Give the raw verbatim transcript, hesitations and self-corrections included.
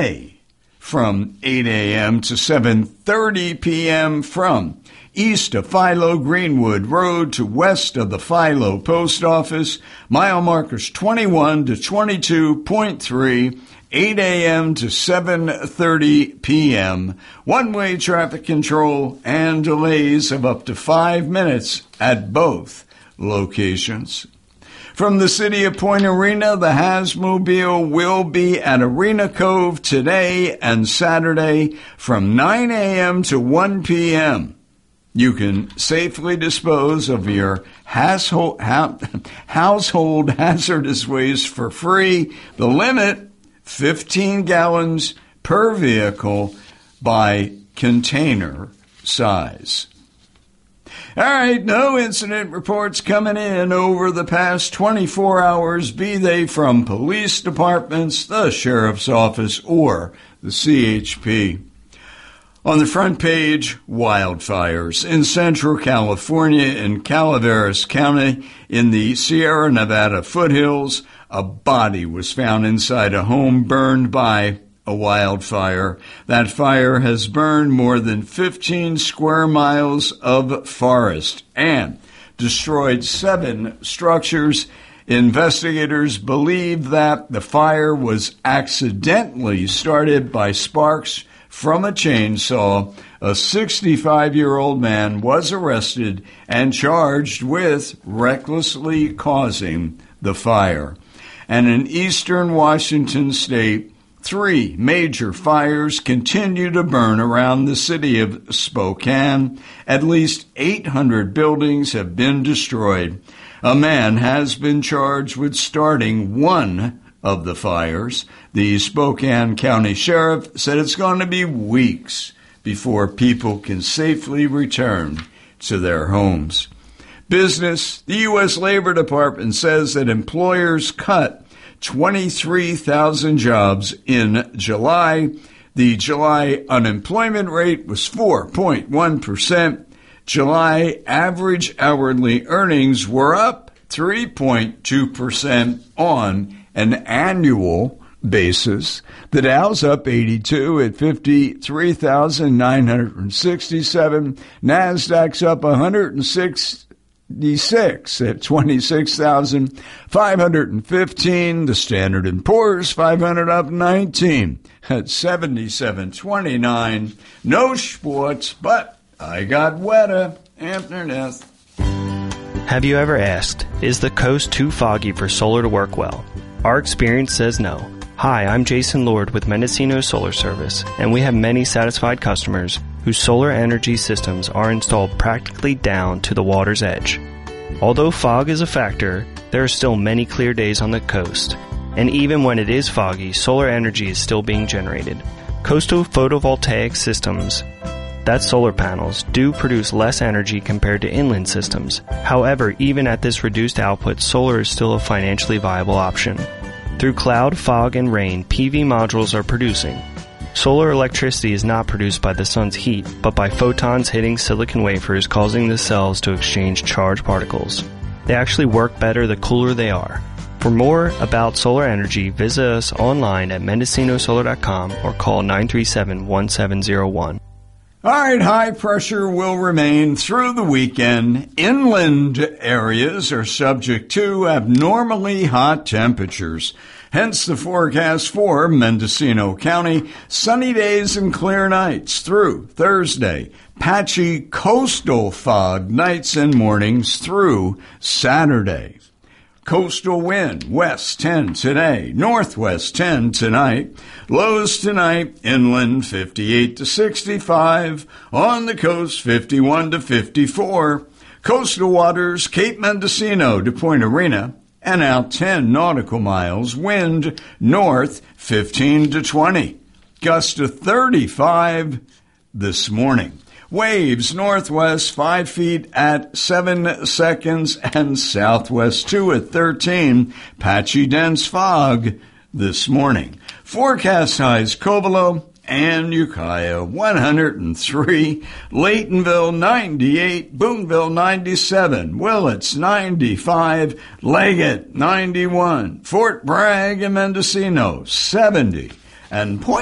today from eight a.m. to seven thirty p.m. from east of Philo Greenwood Road to west of the Philo Post Office, mile markers twenty-one to twenty-two point three, eight a.m. to seven thirty p.m., one-way traffic control and delays of up to five minutes at both locations. From the city of Point Arena, the Hazmobile will be at Arena Cove today and Saturday from nine a.m. to one p.m. You can safely dispose of your household, household hazardous waste for free. The limit, fifteen gallons per vehicle by container size. All right, no incident reports coming in over the past twenty-four hours, be they from police departments, the sheriff's office, or the C H P. On the front page, wildfires in Central California in Calaveras County in the Sierra Nevada foothills. A body was found inside a home burned by a wildfire. That fire has burned more than fifteen square miles of forest and destroyed seven structures. Investigators believe that the fire was accidentally started by sparks from a chainsaw. A sixty-five-year-old man was arrested and charged with recklessly causing the fire. And in eastern Washington state, three major fires continue to burn around the city of Spokane. At least eight hundred buildings have been destroyed. A man has been charged with starting one of the fires. The Spokane County Sheriff said it's going to be weeks before people can safely return to their homes. Business, the U S Labor Department says that employers cut twenty-three thousand jobs in July. The July unemployment rate was four point one percent. July average hourly earnings were up three point two percent on an annual basis. The Dow's up eighty-two at fifty-three thousand nine hundred sixty-seven. NASDAQ's up one hundred sixty-six at twenty-six thousand five hundred fifteen. The Standard and Poor's five hundred up nineteen at seventy-seven twenty-nine. No sports, but I got weather. Internet. Have you ever asked, is the coast too foggy for solar to work well? Our experience says no. Hi, I'm Jason Lord with Mendocino Solar Service, and we have many satisfied customers whose solar energy systems are installed practically down to the water's edge. Although fog is a factor, there are still many clear days on the coast, and even when it is foggy, solar energy is still being generated. Coastal photovoltaic systems, that's solar panels, do produce less energy compared to inland systems. However, even at this reduced output, solar is still a financially viable option. Through cloud, fog, and rain, P V modules are producing. Solar electricity is not produced by the sun's heat, but by photons hitting silicon wafers, causing the cells to exchange charged particles. They actually work better the cooler they are. For more about solar energy, visit us online at mendocino solar dot com or call nine three seven, one seven zero one. All right, high pressure will remain through the weekend. Inland areas are subject to abnormally hot temperatures. Hence the forecast for Mendocino County. Sunny days and clear nights through Thursday. Patchy coastal fog nights and mornings through Saturday. Coastal wind, west ten today, northwest ten tonight. Lows tonight, inland fifty-eight to sixty-five. On the coast, fifty-one to fifty-four. Coastal waters, Cape Mendocino to Point Arena, and out ten nautical miles. Wind north, fifteen to twenty. Gust to thirty-five this morning. Waves northwest five feet at seven seconds and southwest two at thirteen. Patchy dense fog this morning. Forecast highs Covelo and Ukiah one hundred three. Laytonville ninety-eight. Boonville ninety-seven. Willits ninety-five. Leggett ninety-one. Fort Bragg and Mendocino seventy. And Point